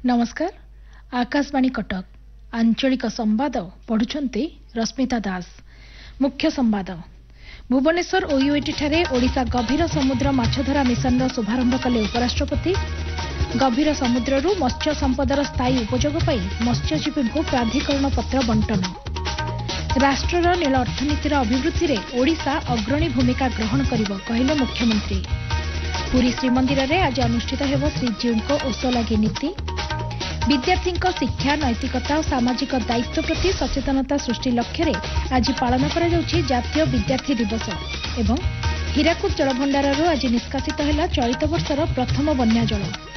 नमस्कार। आकाशवाणी कटक आंचलिक संवाद पढ़ुछंती रश्मिता दास। मुख्य संवाद। भुवनेश्वर ओयूएटी ठारे ओडिशा गभीर समुद्र माछधरा मिशन शुभारंभ कले उपराष्ट्रपति। गभीर समुद्ररू मत्स्य संपदर स्थायी उपयोग पाई मत्स्यजीवी को प्राधिकरण पत्र बंटन। राष्ट्रर नील अर्थनीतिर अभिवृद्धि में ओडिशा अग्रणी भूमिका ग्रहण करिब कहिले मुख्यमंत्री। पुरी श्रीमंदिर में आज अनुष्ठित हेब श्रीजीउको ओसलागी नीति। विद्यार्थी शिक्षा नैतिकता और सामाजिक दायित्व प्रति सचेतनता सृष्टि लक्ष्य रे आज पालन करा जाउछि जातीय विद्यार्थी दिवस। एवं हीराकुद जलभंडार आज निष्कासित है चलित वर्षर प्रथम बन्या जल।